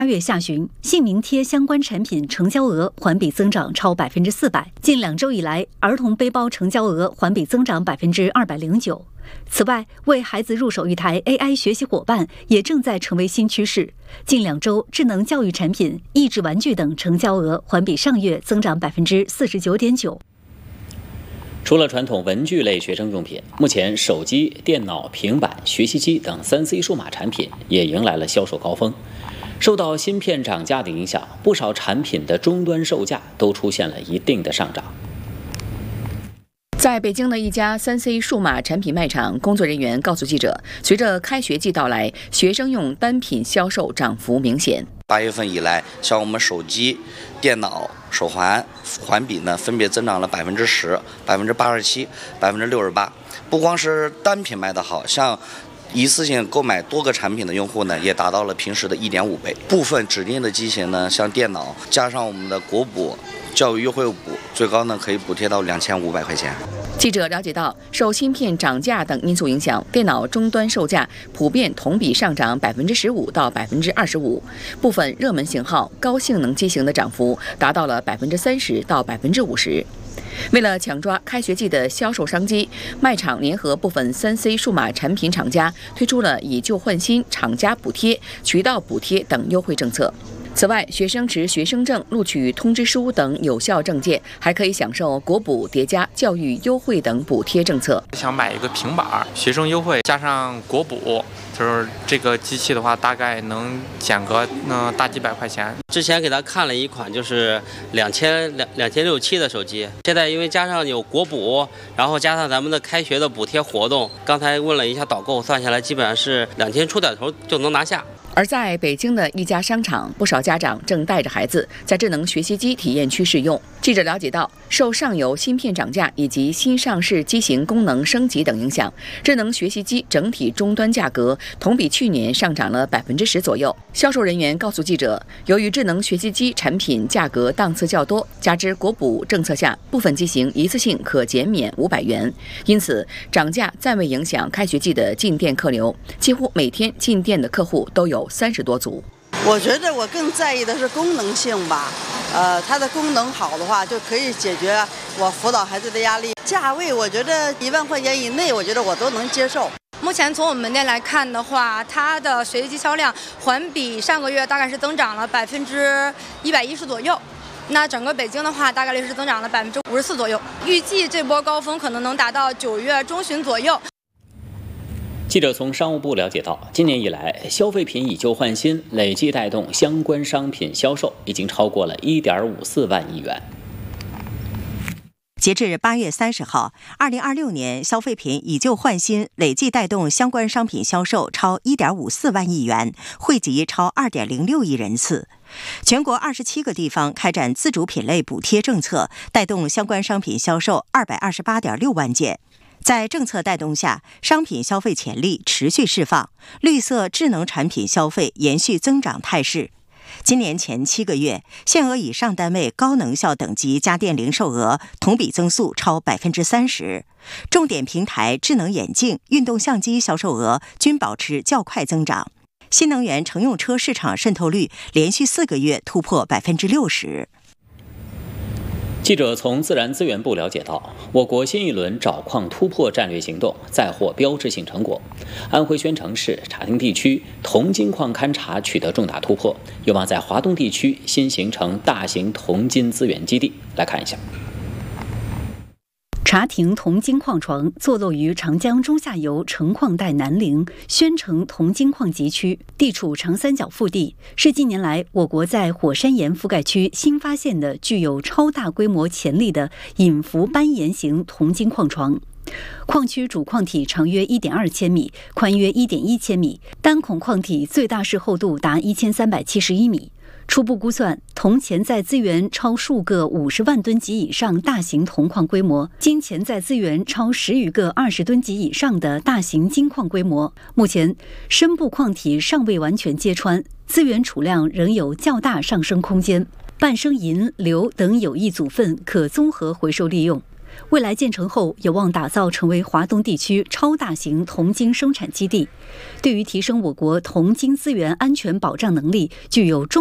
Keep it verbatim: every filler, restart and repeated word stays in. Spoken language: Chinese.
八月下旬，姓名贴相关产品成交额环比增长超百分之四百。近两周以来，儿童背包成交额环比增长百分之二百零九。此外，为孩子入手一台 A I 学习伙伴也正在成为新趋势。近两周，智能教育产品、益智玩具等成交额环比上月增长百分之四十九点九。 除了传统文具类学生用品，目前手机、电脑、平板、学习机等 三 C 数码产品也迎来了销售高峰。受到芯片涨价的影响，不少产品的终端售价都出现了一定的上涨。 在北京的一家 三 C 数码产品卖场，工作人员告诉记者，随着开学季到来，学生用单品销售涨幅明显。 八月份以来，像我们手机、电脑、手环环比呢，分别增长了百分之十、百分之八十七、百分之六十八。不光是单品卖得好，像一次性购买多个产品的用户呢，也达到了平时的 一点五倍。部分指定的机型呢，像电脑，加上我们的国补教育优惠补，最高呢可以补贴到两千五百块钱。 记者了解到，受芯片涨价等因素影响，电脑终端售价普遍同比上涨百分之十五到百分之二十五，部分热门型号、高性能机型的涨幅达到了百分之三十到百分之五十。为了抢抓开学季的销售商机，卖场联合部分 三 C 数码产品厂家推出了以旧换新、厂家补贴、渠道补贴等优惠政策。此外，学生持学生证、录取通知书等有效证件，还可以享受国补叠加教育优惠等补贴政策。 想买一个平板，学生优惠加上国补，就是这个机器的话，大概能减个呃大几百块钱。 之前给他看了一款就是两千两两千六七的手机，现在因为加上有国补，然后加上咱们的开学的补贴活动，刚才问了一下导购，算下来基本上是两千出点头就能拿下。 而在北京的一家商场，不少家长正带着孩子在智能学习机体验区试用。记者了解到，受上游芯片涨价以及新上市机型功能升级等影响，智能学习机整体终端价格同比去年上涨了百分之十左右。销售人员告诉记者，由于智能学习机产品价格档次较多，加之国补政策下，部分机型一次性可减免五百元，因此涨价暂未影响开学季的进店客流，几乎每天进店的客户都有三十多组。 我觉得我更在意的是功能性吧，呃，它的功能好的话，就可以解决我辅导孩子的压力。价位我觉得一万块钱以内，我觉得我都能接受。 目前从我们门店来看的话，它的学习机销量环比上个月大概是增长了百分之一百一十左右。那整个北京的话，大概率是增长了百分之五十四左右。预计这波高峰可能能达到九月中旬左右。 记者从商务部了解到，今年以来，消费品以旧换新累计带动相关商品销售已经超过了 一点五四万亿元。 截至八月三十号，二零二六年消费品以旧换新累计带动相关商品销售超 一点五四万亿元，惠及超 二点零六亿人次。全国二十七个地方开展自主品类补贴政策，带动相关商品销售二百二十八点六万件。在政策带动下，商品消费潜力持续释放，绿色智能产品消费延续增长态势。今年前七个月，限额以上单位高能效等级家电零售额同比增速超百分之三十，重点平台智能眼镜、运动相机销售额均保持较快增长。新能源乘用车市场渗透率连续四个月突破百分之六十。 记者从自然资源部了解到，我国新一轮找矿突破战略行动再获标志性成果。安徽宣城市茶亭地区铜金矿勘察取得重大突破，有望在华东地区新形成大型铜金资源基地。来看一下。 茶亭铜金矿床坐落于长江中下游成矿带南陵宣城铜金矿集区，地处长三角腹地，是近年来我国在火山岩覆盖区新发现的具有超大规模潜力的隐伏斑岩型铜金矿床。矿区主矿体长约 一点二千米，宽约 一点一千米，单孔矿体最大室厚度达一千三百七十一米。初步估算，铜潜在资源超数个五十万吨级以上大型铜矿规模，金潜在资源超十余个二十吨级以上的大型金矿规模。目前，深部矿体尚未完全揭穿，资源储量仍有较大上升空间。半生银、硫等有益组分可综合回收利用。 未来建成后有望打造成为华东地区超大型铜精生产基地，对于提升我国铜精资源安全保障能力具有重